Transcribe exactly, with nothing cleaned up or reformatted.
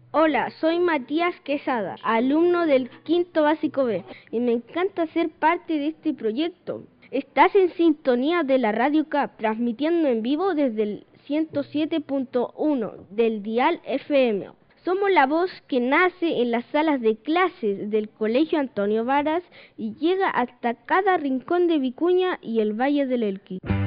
Hola, soy Matías Quesada, alumno del quinto básico B, y me encanta ser parte de este proyecto. Estás en sintonía de la Radio C A P, transmitiendo en vivo desde el ciento siete punto uno del dial F M. Somos la voz que nace en las salas de clases del Colegio Antonio Varas y llega hasta cada rincón de Vicuña y el Valle del Elqui.